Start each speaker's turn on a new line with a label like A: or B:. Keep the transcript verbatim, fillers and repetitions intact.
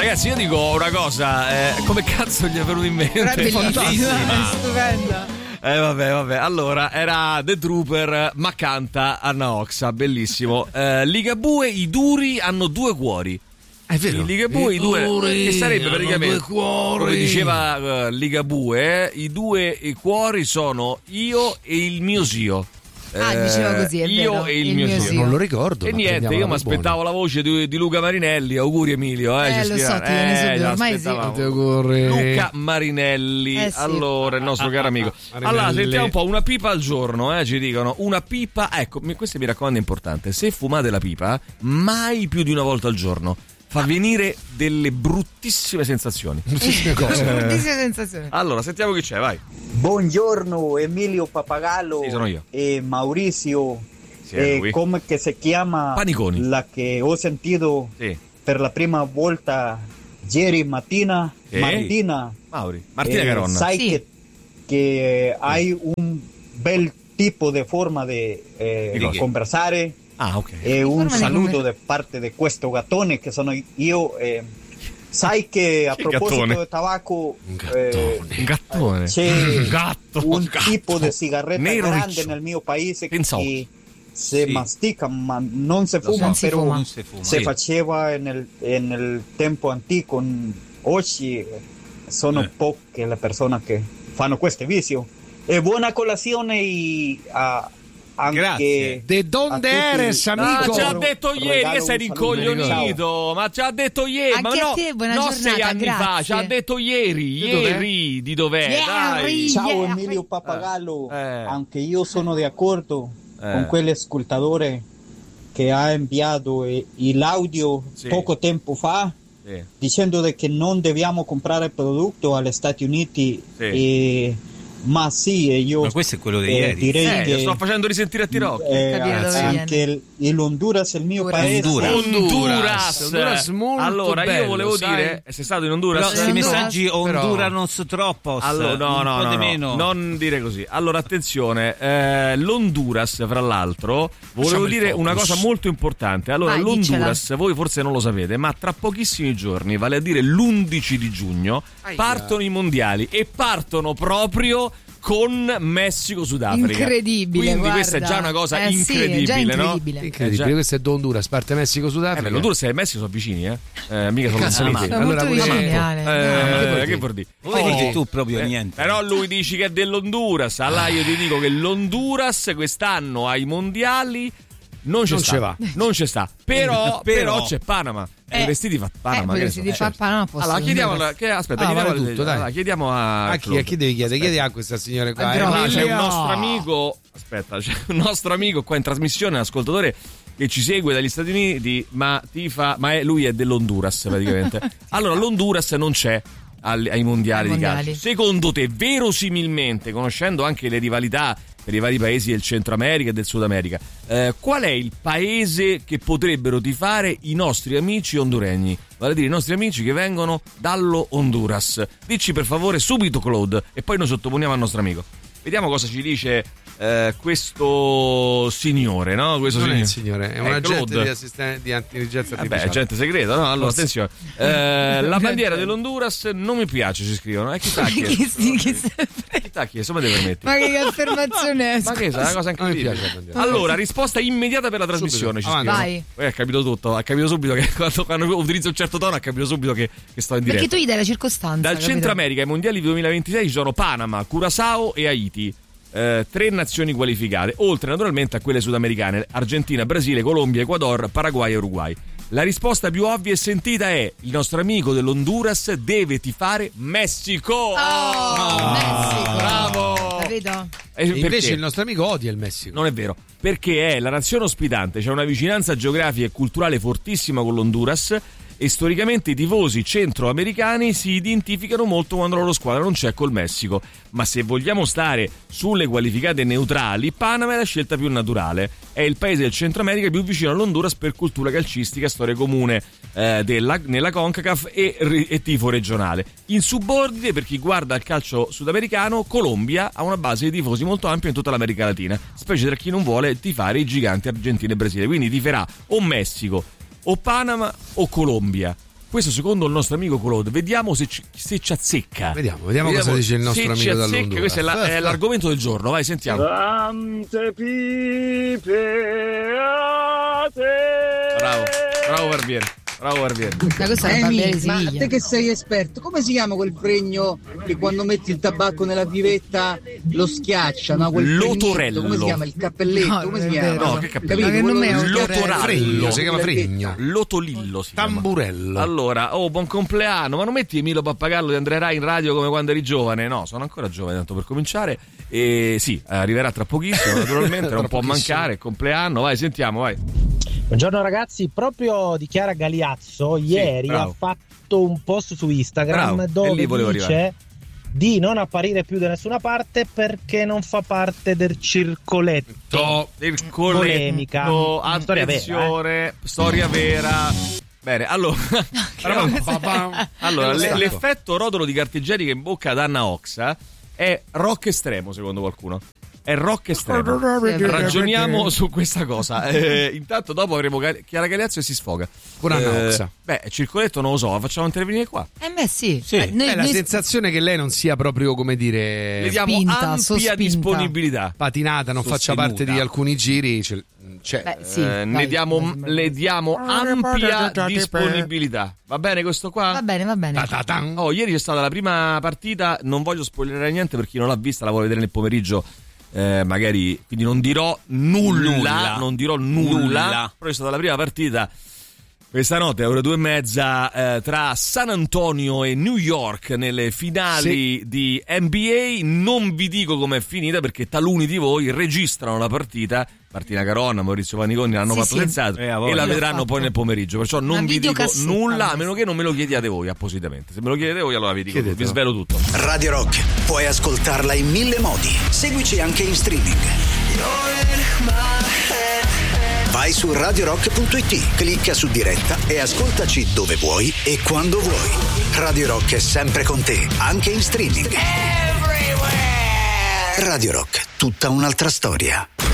A: Ragazzi, io dico una cosa, eh, come cazzo gli è venuto in mente?
B: È bellissima, è stupenda.
A: Eh vabbè, vabbè. Allora, era The Trooper, ma canta Anna Oxa, bellissimo. Eh, Ligabue, i duri hanno due cuori.
C: È vero.
A: I Ligabue, i due,
C: duri
A: che sarebbe praticamente
C: due cuori.
A: come diceva uh, Ligabue, eh, i due i cuori sono io e il mio zio.
B: Ah, diceva così, è
A: io
B: vero,
A: e il,
B: il
A: mio
B: mio
A: zio.
B: zio.
C: Non lo ricordo.
A: E
C: ma
A: niente, io
C: prendiamola
A: mi
C: per buona.
A: aspettavo la voce di, di Luca Marinelli. Auguri Emilio, eh,
B: Eh,
A: ci
B: lo
A: scrive-
B: so, ti viene subito,
A: ce
B: ormai sì.
A: l'aspettavamo.
C: Ti auguri.
A: Luca Marinelli,
B: Eh sì.
A: allora il nostro caro amico.
C: Marinelli.
A: Allora, sentiamo un po', una pipa al giorno, eh, ci dicono, una pipa, ecco, mi- questo mi raccomando è importante, se fumate la pipa, mai più di una volta al giorno, fa venire delle bruttissime sensazioni.
C: Bruttissime cose.
B: Bruttissime sensazioni.
A: Allora, sentiamo chi c'è, vai.
D: Buongiorno Emilio Pappagallo
A: Sì, sono io.
D: e Maurizio.
A: Sì, è lui.
D: Eh, come che si chiama
A: Paniconi.
D: la che ho sentito
A: Sì.
D: per la prima volta ieri mattina?
A: Sì.
D: Martina.
A: Mauri, Martina
D: Eh,
A: Caronna.
D: sai
B: Sì.
D: che, che hai un bel tipo di forma di eh,
A: Di cosa?
D: conversare
A: Ah, ok.
D: e un
B: forma di
D: saluto
B: conver-
D: da parte di questo gattone che sono io. eh, sai che a
A: Che
D: proposito
A: gattone?
D: di tabacco
C: Un
D: eh,
C: gattone.
A: Un gattone.
D: c'è
A: Un gatto.
D: un
A: gatto.
D: tipo di sigaretta
A: Nero
D: grande
A: riccio.
D: nel mio paese
A: Pensavo.
D: che si
E: Sì.
D: mastica ma non si fuma,
B: Non si
D: però
B: fuma.
E: Non si fuma.
D: si
E: Sì.
D: faceva nel, nel tempo antico. Oggi sono
E: Eh.
D: poche le persone che fanno questo vizio. E buona colazione e a, anche
E: Grazie.
C: De donde
D: a tutti.
C: eres,
A: Ah,
C: amico?
A: ci ha detto ieri che
D: Regalo
A: sei
D: un saluto.
A: rincoglionito, ma ci ha detto ieri, ma
B: Anche a
A: no,
B: te, buona
A: no
B: giornata,
A: sei anni fa,
B: grazie.
A: ci ha detto ieri,
C: Di dov'è?
A: ieri, di dov'è,
B: Ieri.
A: dai.
D: Ciao
B: Yeah.
D: Emilio Pappagallo,
A: Eh.
D: anche io sono d'accordo
A: Eh.
D: con quell'ascoltatore che ha inviato eh, l'audio
A: Sì.
D: poco tempo fa
A: Sì.
D: dicendo de che non dobbiamo comprare prodotto agli Stati Uniti.
A: Sì.
D: E, ma sì, e io
E: Ma questo è quello di
D: eh,
E: ieri.
D: direi
A: Eh,
D: che
A: lo sto facendo risentire a Tirocchi.
D: eh,
B: Capire dove
D: anche il, il Honduras, il mio
B: Honduras.
D: paese,
E: Honduras.
A: Honduras.
C: Honduras molto
A: allora io
C: bello,
A: volevo
C: sai?
A: dire, sei stato in Honduras?
E: Però questi
B: Honduras,
E: messaggi
C: però-
E: ondurano troppo.
A: Allora, no,
E: un
A: no,
E: po'
A: no,
E: di
A: no,
E: meno.
A: non dire così. Allora, attenzione, eh, l'Honduras, fra l'altro, volevo
C: Facciamo il
A: dire
C: focus.
A: una cosa molto importante. Allora,
B: Vai,
A: l'Honduras, voi forse non lo sapete, ma tra pochissimi giorni, vale a dire l'undici di giugno,
C: Aia.
A: partono i mondiali e partono proprio con Messico-Sudafrica.
B: Incredibile,
A: Quindi
B: guarda.
A: questa è già una cosa
B: Eh sì, è
A: incredibile,
B: già
A: no?
B: incredibile.
C: Incredibile,
A: Eh, già.
C: questo è Honduras, parte
A: Eh,
C: Messico-Sudafrica.
A: beh, l'Honduras e il Messico sono vicini, eh? eh mica sono
C: Cazzo,
A: lontani.
C: ma-
B: Sono
C: allora
B: molto
C: pure-
B: vicini, Ale.
A: Eh,
C: che vuol
A: che
C: dire?
A: vuol dire?
E: Vedi
A: Oh.
E: che tu proprio
A: Eh,
E: niente.
A: Però lui dici che è dell'Honduras. Allora io ti dico che l'Honduras quest'anno ai mondiali non c'è
C: Non
A: sta.
C: ce va.
A: Non c'è sta. Però,
E: Però-
A: però c'è Panama.
B: Eh,
A: I vestiti fa Panama.
B: eh,
A: che
B: i
A: ne so.
B: vestiti
A: Eh,
B: fa Panama possono
A: Allora chiediamo,
B: andare.
A: che, aspetta,
C: Ah,
A: chiediamo,
C: vale tutto, dai.
A: allora, chiediamo a,
C: A chi, a chi devi chiedere? Chiedi a questa signora qua.
B: A
C: eh.
A: Allora, c'è un
C: Emilio.
A: nostro amico, aspetta, c'è un nostro amico qua in trasmissione, un ascoltatore che ci segue dagli Stati Uniti, ma tifa, ma è, lui è dell'Honduras praticamente. Allora, l'Honduras non c'è al- ai mondiali
B: Ai
A: di
B: mondiali.
A: calcio. Secondo te, verosimilmente, conoscendo anche le rivalità per i vari paesi del Centro America e del Sud America, eh, qual è il paese che potrebbero tifare i nostri amici honduregni? Vale a dire i nostri amici che vengono dallo Honduras. Dici per favore subito Claude e poi noi sottoponiamo al nostro amico. Vediamo cosa ci dice eh, questo signore, no? Questo
C: Non è il
A: signore.
C: signore, è
A: Eh,
C: un agente
A: Claude.
C: di, assisten- di intelligenza
A: Vabbè,
C: artificiale.
A: agente segreto, no? Allora, attenzione. Eh, la bandiera dell'Honduras non mi piace, ci scrivono. E chi t'ha
B: Chi
A: chiesto?
B: si- chi se-
A: Chi t'ha chiesto? Ma te permetti?
B: Ma che affermazione è?
A: Ma che è una cosa
C: Non mi
A: incredibile.
C: piace la bandiera.
A: Allora, risposta immediata per la trasmissione. Ci
C: Avanti.
A: scrivono.
B: Vai.
A: Poi ha capito tutto. Ha capito subito che quando, quando utilizzo un certo tono, ha capito subito che, che sto in diretta.
B: Perché tu gli dai la circostanza.
A: Dal
B: capito?
A: Centro America ai mondiali duemilaventisei ci sono Panama, Curaçao e Haiti. Eh, tre nazioni qualificate, oltre naturalmente a quelle sudamericane: Argentina, Brasile, Colombia, Ecuador, Paraguay e Uruguay. La risposta più ovvia e sentita è: il nostro amico dell'Honduras deve tifare Messico.
B: Oh, Messico.
A: Bravo.
B: Capito?
A: E
C: E
A: perché?
C: invece il nostro amico odia il Messico.
A: Non è vero, perché è la nazione ospitante, c'è una vicinanza geografica e culturale fortissima con l'Honduras e storicamente i tifosi centroamericani si identificano molto quando la loro squadra non c'è col Messico. Ma se vogliamo stare sulle qualificate neutrali, Panama è la scelta più naturale. È il paese del Centro America più vicino all'Honduras per cultura calcistica, storia comune eh, della, nella CONCACAF e, e tifo regionale. In subordine, per chi guarda il calcio sudamericano, Colombia ha una base di tifosi molto ampia in tutta l'America Latina, specie tra chi non vuole tifare i giganti Argentina e Brasile. Quindi tiferà o Messico o Panama o Colombia. questo secondo il nostro amico Claude. Vediamo se ci, se ci azzecca.
C: Vediamo, vediamo, vediamo cosa dice il nostro amico dall'Honduras.
A: Questo è, la, è l'argomento del giorno, vai, sentiamo.
E: Tante pipe a te.
A: Bravo, bravo Barbiere. Bravo Barbiere.
B: Ma questo è
F: Emi,
B: il
F: ma
B: Siviglia.
F: te che sei esperto, come si chiama quel fregno che quando metti il tabacco nella pivetta lo schiaccia, no? Quel
A: Lotorello.
F: fregnetto, come si chiama? Il cappelletto,
B: No,
F: come
B: non
F: si
B: è
F: chiama?
B: vero.
A: No, che cappelletto?
B: Ma che
F: Quello-
B: nome è un
A: Lotorello.
C: Fregno, si chiama Fregno.
A: Lotolillo si chiama.
C: Tamburello.
A: Allora, oh, buon compleanno, ma non metti Emilio Pappagallo di Andrea Rai in radio come quando eri giovane? No, sono ancora giovane, tanto per cominciare. E sì, arriverà tra pochissimo, naturalmente, non può mancare, compleanno, vai, sentiamo, vai.
G: Buongiorno ragazzi, proprio di Chiara Galiazzo ieri
A: bravo.
G: ha fatto un post su Instagram
A: Bravo, e
G: dove
A: lì volevo
G: dice
A: arrivare.
G: di non apparire più da nessuna parte perché non fa parte del circoletto.
A: To- il
G: Polemica.
A: colletto,
G: Storia
A: attenzione, storia vera. Bene, allora, allora le- l'effetto rotolo di carta igienica in bocca ad Anna Oxa è rock estremo, secondo qualcuno. È rock estremo. Ragioniamo su questa cosa. Eh, intanto dopo avremo Chiara Galeazzo e si sfoga.
C: Con Anna
A: Eh,
C: Oxa.
A: Beh, Circoletto non lo so, facciamo intervenire qua.
B: Eh beh sì,
A: Sì.
B: Eh, noi-
C: È la
B: noi-
C: sensazione che lei non sia proprio, come dire,
A: Le diamo
B: Spinta,
A: ampia
B: sospinta.
A: disponibilità.
C: patinata, non faccia
A: Sostenuta.
C: parte di alcuni giri. C'è, c'è-
B: Beh, sì,
A: Eh,
B: vai,
A: ne diamo,
B: vai,
A: le diamo ampia disponibilità. Va bene questo qua?
B: Va bene, va bene.
C: Ta-ta-tan.
A: Oh, ieri c'è stata la prima partita, non voglio spoilerare niente per chi non l'ha vista, la vuole vedere nel pomeriggio. Eh, magari, quindi non dirò nulla,
C: Nulla.
A: non dirò nulla,
C: Nulla.
A: però è stata la prima partita questa notte, ore due e mezza, eh, tra San Antonio e New York nelle finali di N B A. Non vi dico com'è finita perché taluni di voi registrano la partita. Martina Caronna, Maurizio Paniconi l'hanno
B: Sì,
A: fatto
B: sì.
A: sensato
C: Eh, a
A: e
C: voglia.
A: la
B: Io l'ho
A: vedranno
B: fatto.
A: poi nel pomeriggio, perciò non
B: Una
A: vi dico
B: videocassetta,
A: nulla a
B: questa.
A: meno che non me lo chiediate voi appositamente. Se me lo chiedete voi allora vi dico,
C: Chiedetelo.
A: vi svelo tutto.
H: Radio Rock, puoi ascoltarla in mille modi. Seguici anche in streaming. Vai su radio rock punto it, clicca su diretta e ascoltaci dove vuoi e quando vuoi. Radio Rock è sempre con te, anche in streaming. Radio Rock, tutta un'altra storia.